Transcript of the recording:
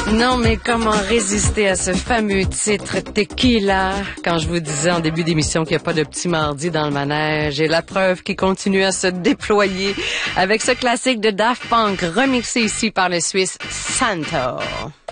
Non, mais comment résister à ce fameux titre Tequila quand je vous disais en début d'émission qu'il n'y a pas de petit mardi dans le manège et la preuve qui continue à se déployer avec ce classique de Daft Punk remixé ici par le Suisse Santo.